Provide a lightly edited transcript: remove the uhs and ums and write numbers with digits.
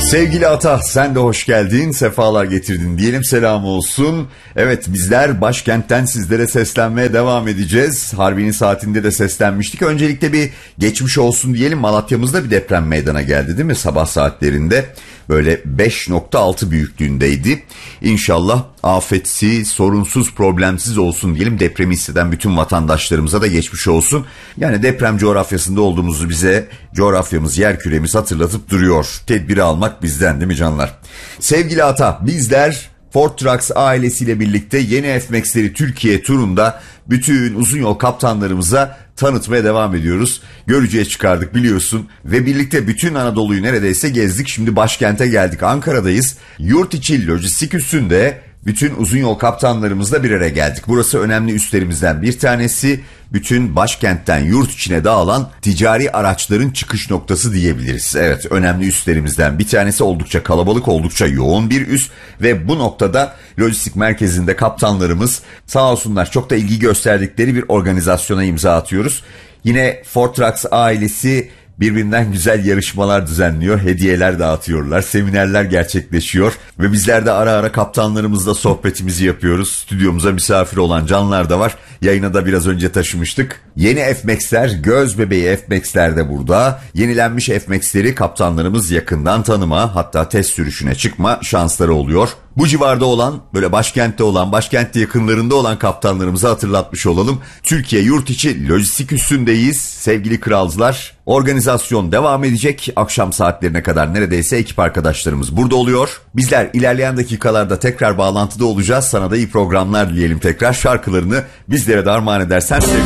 Sevgili Ata, sen de hoş geldin, sefalar getirdin diyelim, selam olsun. Evet, bizler başkentten sizlere seslenmeye devam edeceğiz. Harbi'nin saatinde de seslenmiştik. Öncelikle bir geçmiş olsun diyelim. Malatya'mızda bir deprem meydana geldi değil mi sabah saatlerinde? Böyle 5.6 büyüklüğündeydi. İnşallah afetsiz, sorunsuz, problemsiz olsun diyelim. Depremi hisseden bütün vatandaşlarımıza da geçmiş olsun. Yani deprem coğrafyasında olduğumuzu bize coğrafyamız, yerküremiz hatırlatıp duruyor. Tedbiri almak bizden değil mi canlar? Sevgili Ata, bizler Ford Trucks ailesiyle birlikte yeni F-Max'leri Türkiye turunda bütün uzun yol kaptanlarımıza tanıtmaya devam ediyoruz. Görücüye çıkardık biliyorsun ve birlikte bütün Anadolu'yu neredeyse gezdik. Şimdi başkente geldik, Ankara'dayız. Yurt içi lojistik üssünde bütün uzun yol kaptanlarımızla bir araya geldik. Burası önemli üslerimizden bir tanesi. Bütün başkentten yurt içine dağılan ticari araçların çıkış noktası diyebiliriz. Evet, önemli üslerimizden bir tanesi, oldukça kalabalık, oldukça yoğun bir üs ve bu noktada lojistik merkezinde kaptanlarımız sağ olsunlar çok da ilgi gösterdikleri bir organizasyona imza atıyoruz. Yine Ford Trucks ailesi birbirinden güzel yarışmalar düzenliyor, hediyeler dağıtıyorlar, seminerler gerçekleşiyor ve bizler de ara ara kaptanlarımızla sohbetimizi yapıyoruz. Stüdyomuza misafir olan canlar da var. Yayına da biraz önce taşımıştık. Yeni F-Max'ler, göz bebeği F-Max'ler de burada. Yenilenmiş F-Max'leri kaptanlarımız yakından tanıma, hatta test sürüşüne çıkma şansları oluyor. Bu civarda olan, böyle başkentte olan, başkentte yakınlarında olan kaptanlarımızı hatırlatmış olalım. Türkiye yurt içi lojistik üssündeyiz sevgili kralcılar. Organizasyon devam edecek. Akşam saatlerine kadar neredeyse ekip arkadaşlarımız burada oluyor. Bizler ilerleyen dakikalarda tekrar bağlantıda olacağız. Sana da iyi programlar dileyelim tekrar. Şarkılarını bizlere de armağan edersen sevinirim.